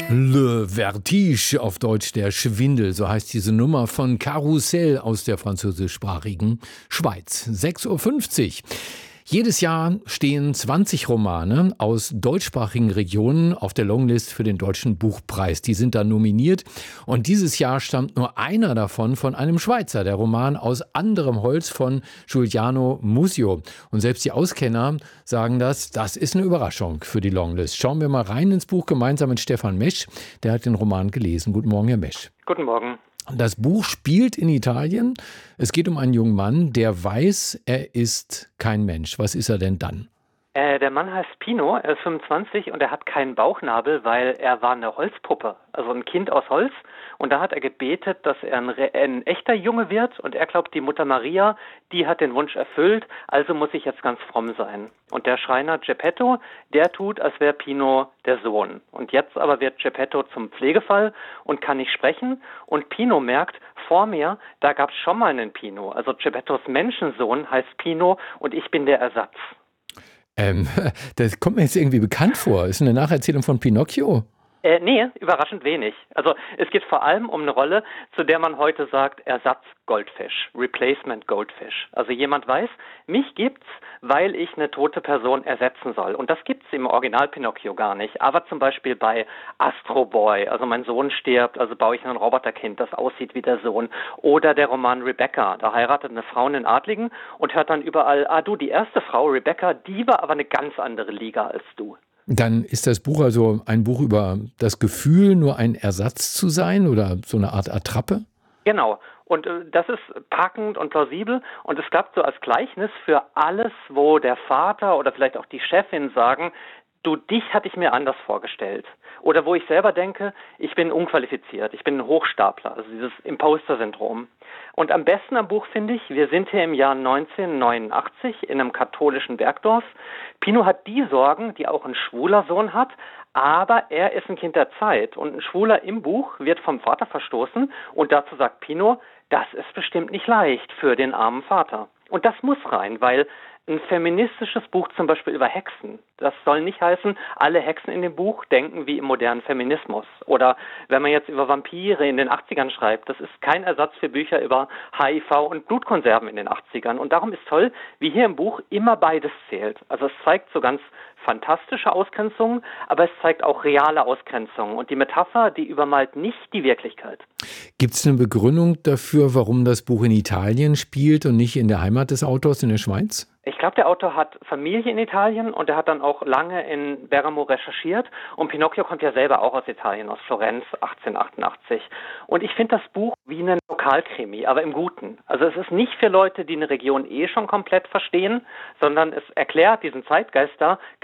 Le Vertige, auf Deutsch der Schwindel, so heißt diese Nummer von Karussell aus der französischsprachigen Schweiz. 6:50 Uhr. Jedes Jahr stehen 20 Romane aus deutschsprachigen Regionen auf der Longlist für den Deutschen Buchpreis. Die sind dann nominiert und dieses Jahr stammt nur einer davon von einem Schweizer, der Roman Aus anderem Holz von Giuliano Musio. Und selbst die Auskenner sagen das ist eine Überraschung für die Longlist. Schauen wir mal rein ins Buch gemeinsam mit Stefan Mesch, der hat den Roman gelesen. Guten Morgen, Herr Mesch. Guten Morgen. Das Buch spielt in Italien. Es geht um einen jungen Mann, der weiß, er ist kein Mensch. Was ist er denn dann? Der Mann heißt Pino, er ist 25 und er hat keinen Bauchnabel, weil er war eine Holzpuppe, also ein Kind aus Holz. Und da hat er gebetet, dass er ein echter Junge wird. Und er glaubt, die Mutter Maria, die hat den Wunsch erfüllt, also muss ich jetzt ganz fromm sein. Und der Schreiner Geppetto, der tut, als wäre Pino der Sohn. Und jetzt aber wird Geppetto zum Pflegefall und kann nicht sprechen. Und Pino merkt, vor mir, da gab es schon mal einen Pino. Also Geppettos Menschensohn heißt Pino und ich bin der Ersatz. Das kommt mir jetzt irgendwie bekannt vor. Ist eine Nacherzählung von Pinocchio? Nee, überraschend wenig. Also es geht vor allem um eine Rolle, zu der man heute sagt Ersatz-Goldfisch, Replacement Goldfish. Also jemand weiß, mich gibt's, weil ich eine tote Person ersetzen soll. Und das gibt's im Original Pinocchio gar nicht. Aber zum Beispiel bei Astro Boy, also mein Sohn stirbt, also baue ich ein Roboterkind, das aussieht wie der Sohn. Oder der Roman Rebecca, da heiratet eine Frau einen Adligen und hört dann überall, du, die erste Frau, Rebecca, die war aber eine ganz andere Liga als du. Dann ist das Buch also ein Buch über das Gefühl, nur ein Ersatz zu sein oder so eine Art Attrappe? Genau. Und das ist packend und plausibel. Und es gab so als Gleichnis für alles, wo der Vater oder vielleicht auch die Chefin sagen, du, dich hatte ich mir anders vorgestellt. Oder wo ich selber denke, ich bin unqualifiziert, ich bin ein Hochstapler, also dieses Imposter-Syndrom. Und am besten am Buch finde ich, wir sind hier im Jahr 1989 in einem katholischen Bergdorf. Pino hat die Sorgen, die auch ein schwuler Sohn hat, aber er ist ein Kind der Zeit. Und ein Schwuler im Buch wird vom Vater verstoßen und dazu sagt Pino, das ist bestimmt nicht leicht für den armen Vater. Und das muss rein, weil ein feministisches Buch zum Beispiel über Hexen, das soll nicht heißen, alle Hexen in dem Buch denken wie im modernen Feminismus. Oder wenn man jetzt über Vampire in den 80ern schreibt, das ist kein Ersatz für Bücher über HIV und Blutkonserven in den 80ern. Und darum ist toll, wie hier im Buch immer beides zählt. Also es zeigt so ganz fantastische Ausgrenzungen, aber es zeigt auch reale Ausgrenzungen. Und die Metapher, die übermalt nicht die Wirklichkeit. Gibt es eine Begründung dafür, warum das Buch in Italien spielt und nicht in der Heimat des Autors in der Schweiz? Ich glaube, der Autor hat Familie in Italien und er hat dann auch lange in Bergamo recherchiert. Und Pinocchio kommt ja selber auch aus Italien, aus Florenz 1888. Und ich finde das Buch wie ein Lokalkrimi, aber im Guten. Also es ist nicht für Leute, die eine Region schon komplett verstehen, sondern es erklärt diesen Zeitgeist da